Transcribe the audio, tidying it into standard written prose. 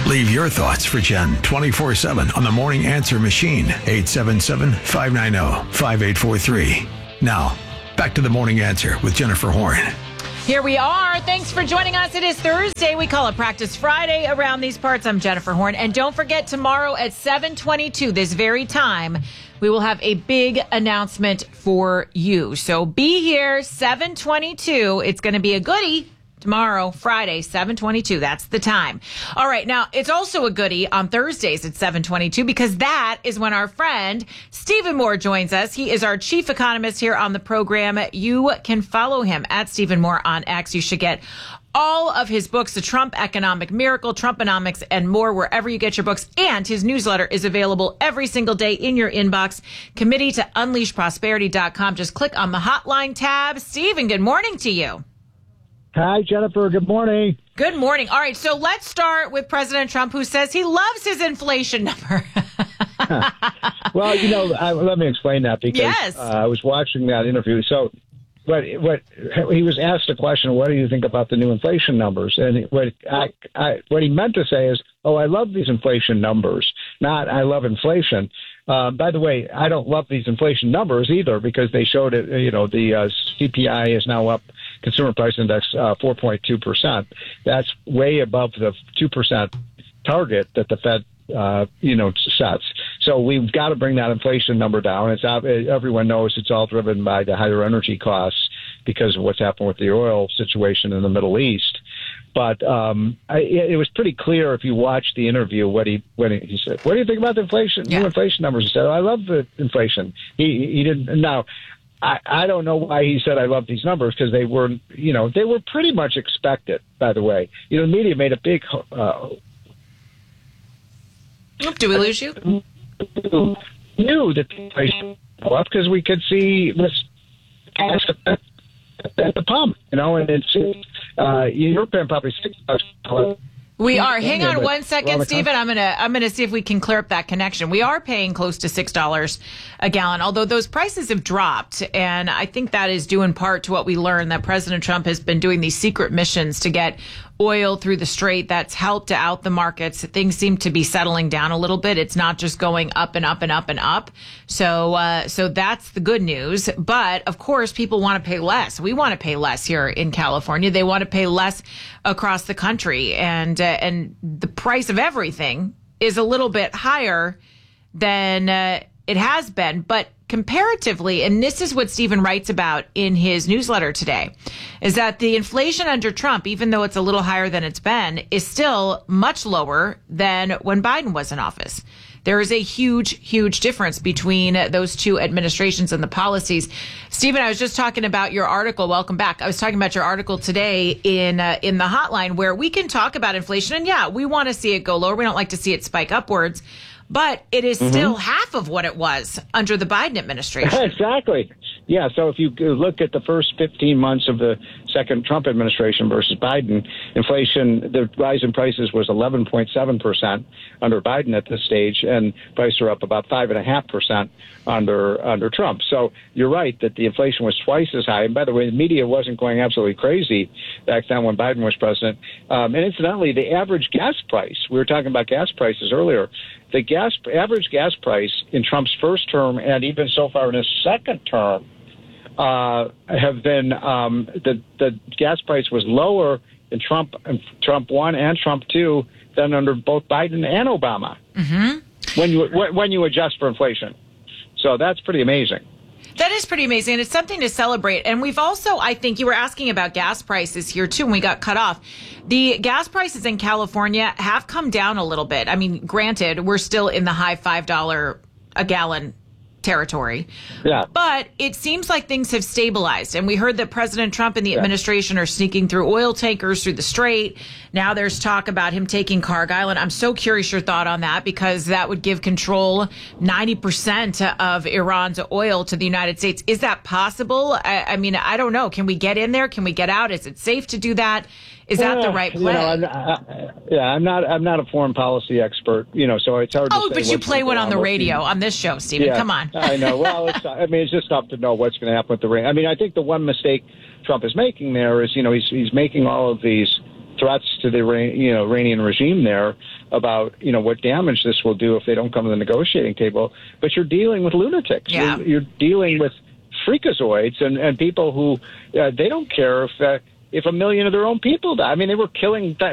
Leave your thoughts for Jen 24/7 on the Morning Answer machine, 877-590-5843. Now, back to the Morning Answer with Jennifer Horn. Here we are. Thanks for joining us. It is Thursday. We call it Practice Friday around these parts. I'm Jennifer Horn. And don't forget, tomorrow at 7:22, this very time, we will have a big announcement for you. So be here, 7:22. It's going to be a goodie. Tomorrow, Friday, 7:22. That's the time. All right. Now, it's also a goodie on Thursdays at 7:22 because that is when our friend Stephen Moore joins us. He is our chief economist here on the program. You can follow him at Stephen Moore on X. You should get all of his books, The Trump Economic Miracle, Trumponomics, and more, wherever you get your books. And his newsletter is available every single day in your inbox. Committee to UnleashProsperity.com. Just click on the hotline tab. Stephen, good morning to you. Hi, Jennifer. Good morning. Good morning. All right, so let's start with President Trump, who says he loves his inflation number. Well, let me explain that because Yes. I was watching that interview. So what he was asked a question, what do you think about the new inflation numbers? And what he meant to say is, oh, I love these inflation numbers, not I love inflation. By the way, I don't love these inflation numbers either because they showed it, the CPI is now up, Consumer Price Index, 4.2%. That's way above the 2% target that the Fed, sets. So we've got to bring that inflation number down. Everyone knows it's all driven by the higher energy costs because of what's happened with the oil situation in the Middle East. But it was pretty clear if you watch the interview when he said, "What do you think about the inflation? Yeah. New inflation numbers?" He said, "I love the inflation." He didn't. Now, I don't know why he said I love these numbers because they were pretty much expected. By the way, the media made a big. Do we lose you? Knew that the inflation would go up because we could see this at the pump, and it's you're paying probably $6. We are. Hang on one second, Stephen. I'm gonna see if we can clear up that connection. We are paying close to $6 a gallon, although those prices have dropped, and I think that is due in part to what we learned that President Trump has been doing these secret missions to get oil through the strait. That's helped out the markets. Things seem to be settling down a little bit. It's not just going up and up and up and up. So that's the good news. But of course, people want to pay less. We want to pay less here in California. They want to pay less across the country, and the price of everything is a little bit higher than it has been, but comparatively, and this is what Stephen writes about in his newsletter today, is that the inflation under Trump, even though it's a little higher than it's been, is still much lower than when Biden was in office. There is a huge, huge difference between those two administrations and the policies. Stephen, I was just talking about your article. Welcome back. I was talking about your article today in the hotline where we can talk about inflation. And yeah, we want to see it go lower. We don't like to see it spike upwards. But it is still half of what it was under the Biden administration. Exactly. Yeah. So if you look at the first 15 months of the second Trump administration versus Biden, inflation, the rise in prices was 11.7% under Biden at this stage, and prices are up about 5.5% under Trump. So you're right that the inflation was twice as high. And by the way, the media wasn't going absolutely crazy back then when Biden was president. And incidentally, the average gas price, we were talking about gas prices earlier, the average gas price in Trump's first term and even so far in his second term have been the gas price was lower in Trump 1 and Trump 2 than under both Biden and Obama when you adjust for inflation. So that's pretty amazing. That is pretty amazing, and it's something to celebrate. And we've also, I think, you were asking about gas prices here, too, when we got cut off. The gas prices in California have come down a little bit. I mean, granted, we're still in the high $5 a gallon territory. Yeah. But it seems like things have stabilized. And we heard that President Trump and the administration are sneaking through oil tankers through the strait. Now there's talk about him taking Cargill. And I'm so curious your thought on that, because that would give control 90% of Iran's oil to the United States. Is that possible? I mean, I don't know. Can we get in there? Can we get out? Is it safe to do that? Is that the right play? I'm not a foreign policy expert, so it's hard to say. Oh, but you play one on the radio on this show, Stephen. Come on. I know. Well, it's just tough to know what's going to happen with the ring. I mean, I think the one mistake Trump is making there is, he's making all of these threats to the Iranian regime there about what damage this will do if they don't come to the negotiating table. But you're dealing with lunatics. Yeah. You're dealing with freakazoids and people who they don't care if 1 million of their own people die. I mean, they were killing